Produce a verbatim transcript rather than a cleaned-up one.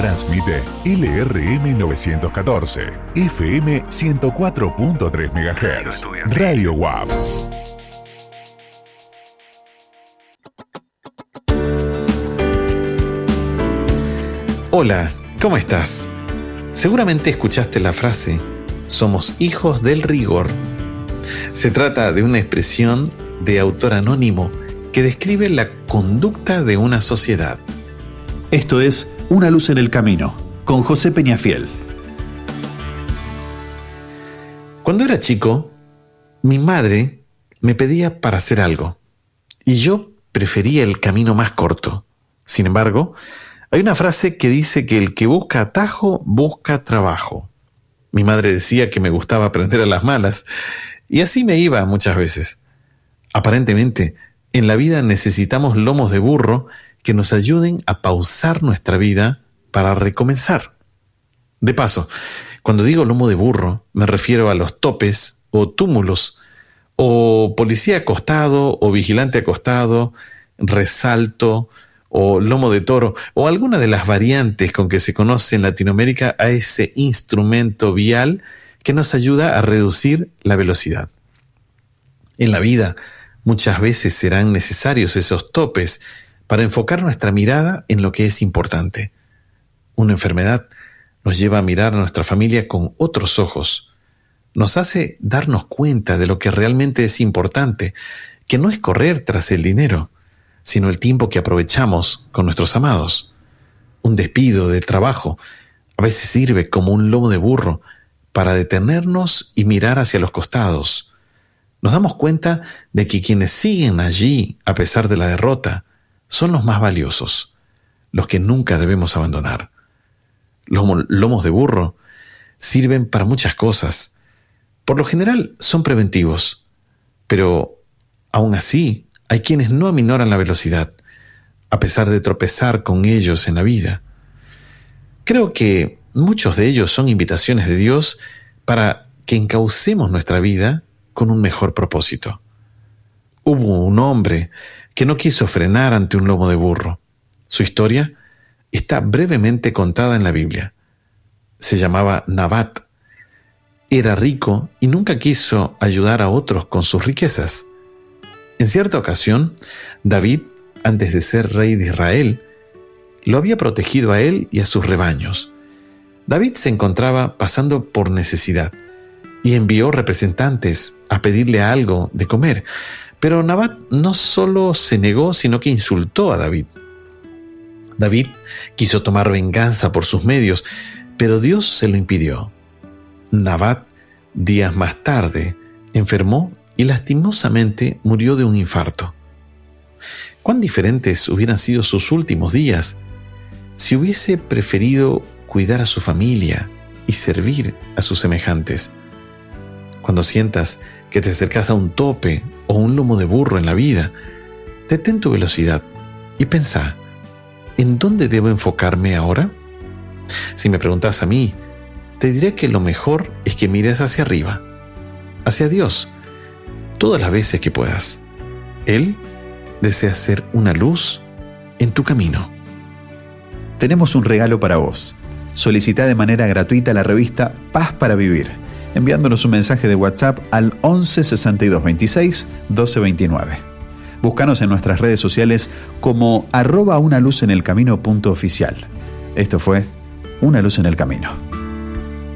Transmite L R M novecientos catorce, F M ciento cuatro punto tres megahertz, Radio U A P. Hola, ¿cómo estás? Seguramente escuchaste la frase, somos hijos del rigor. Se trata de una expresión de autor anónimo que describe la conducta de una sociedad. Esto es Una luz en el camino, con José Peñafiel. Cuando era chico, mi madre me pedía para hacer algo, y yo prefería el camino más corto. Sin embargo, hay una frase que dice que el que busca atajo, busca trabajo. Mi madre decía que me gustaba aprender a las malas, y así me iba muchas veces. Aparentemente, en la vida necesitamos lomos de burro que nos ayuden a pausar nuestra vida para recomenzar. De paso, cuando digo lomo de burro, me refiero a los topes o túmulos, o policía acostado o vigilante acostado, resalto o lomo de toro, o alguna de las variantes con que se conoce en Latinoamérica a ese instrumento vial que nos ayuda a reducir la velocidad. En la vida, muchas veces serán necesarios esos topes para enfocar nuestra mirada en lo que es importante. Una enfermedad nos lleva a mirar a nuestra familia con otros ojos. Nos hace darnos cuenta de lo que realmente es importante, que no es correr tras el dinero, sino el tiempo que aprovechamos con nuestros amados. Un despido del trabajo a veces sirve como un lomo de burro para detenernos y mirar hacia los costados. Nos damos cuenta de que quienes siguen allí a pesar de la derrota son los más valiosos, los que nunca debemos abandonar. Los lomos de burro sirven para muchas cosas. Por lo general son preventivos, pero aún así hay quienes no aminoran la velocidad, a pesar de tropezar con ellos en la vida. Creo que muchos de ellos son invitaciones de Dios para que encaucemos nuestra vida con un mejor propósito. Hubo un hombre que no quiso frenar ante un lomo de burro. Su historia está brevemente contada en la Biblia. Se llamaba Nabat. Era rico y nunca quiso ayudar a otros con sus riquezas. En cierta ocasión, David, antes de ser rey de Israel, lo había protegido a él y a sus rebaños. David se encontraba pasando por necesidad y envió representantes a pedirle algo de comer. Pero Nabat no solo se negó, sino que insultó a David. David quiso tomar venganza por sus medios, pero Dios se lo impidió. Nabat, días más tarde, enfermó y lastimosamente murió de un infarto. ¿Cuán diferentes hubieran sido sus últimos días si hubiese preferido cuidar a su familia y servir a sus semejantes? Cuando sientas que te acercas a un tope o un lomo de burro en la vida, detén tu velocidad y pensá, ¿en dónde debo enfocarme ahora? Si me preguntas a mí, te diré que lo mejor es que mires hacia arriba, hacia Dios, todas las veces que puedas. Él desea ser una luz en tu camino. Tenemos un regalo para vos. Solicita de manera gratuita la revista Paz para Vivir, enviándonos un mensaje de WhatsApp al once sesenta y dos veintiséis doce veintinueve. Búscanos en nuestras redes sociales como arroba una luz en el camino punto oficial. Esto fue Una luz en el camino.